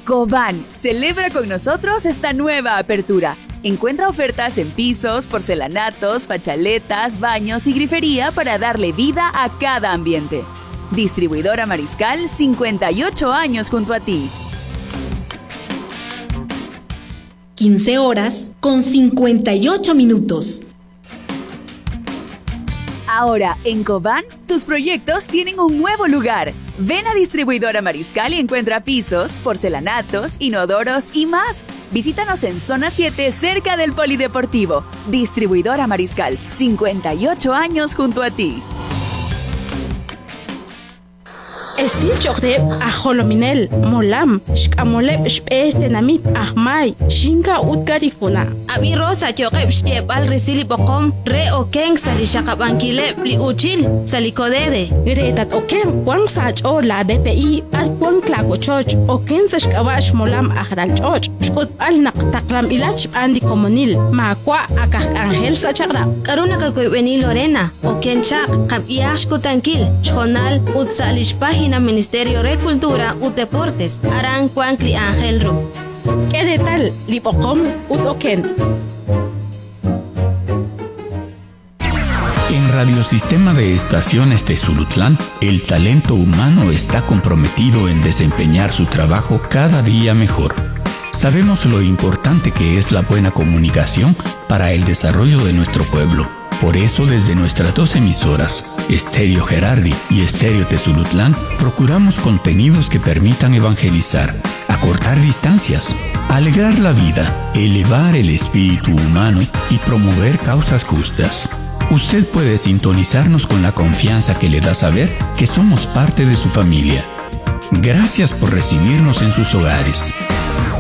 Cobán celebra con nosotros esta nueva apertura. Encuentra ofertas en pisos, porcelanatos, fachaletas, baños y grifería para darle vida a cada ambiente. Distribuidora Mariscal, 58 años junto a ti. 15 horas con 58 minutos. Ahora, en Cobán, tus proyectos tienen un nuevo lugar. Ven a Distribuidora Mariscal y encuentra pisos, porcelanatos, inodoros y más. Visítanos en Zona 7, cerca del Polideportivo. Distribuidora Mariscal, 58 años junto a ti. Esil chokde ajolominel molam shkamoleb shpestenamit ahmay shinka utgarifuna Abi rosa chokeb shtep al resili bokom re okeng sali shakabankile li uchil sali kodede Gretat oken kwang sach o la DPI al kwang klago choch oken sa shkawash molam ahral choch shkot al naqtaqram ilach andi komonil ma kwa akak angel sa chakra karuna kakwebeni Lorena oken chak kab iash kutankil shonal utsalish página Ministerio de Cultura y Deportes Aran Cuancli Ángel Ru. ¿Qué de tal? Lipocom utoken. En Radiosistema de Estaciones de Xulutlán, el talento humano está comprometido en desempeñar su trabajo cada día mejor. Sabemos lo importante que es la buena comunicación para el desarrollo de nuestro pueblo. Por eso, desde nuestras dos emisoras, Estéreo Gerardi y Estéreo Tezulutlán, procuramos contenidos que permitan evangelizar, acortar distancias, alegrar la vida, elevar el espíritu humano y promover causas justas. Usted puede sintonizarnos con la confianza que le da saber que somos parte de su familia. Gracias por recibirnos en sus hogares.